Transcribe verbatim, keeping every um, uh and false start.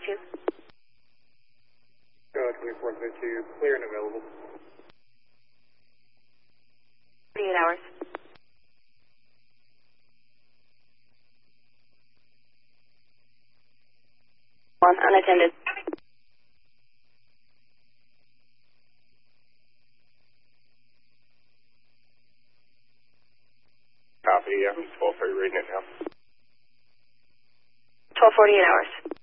thirty-two. Go twenty-four thirty-two, clear and available. forty-eight hours. One, unattended. Copy, yeah, I'm twelve thirty, reading it now. twelve forty-eight hours.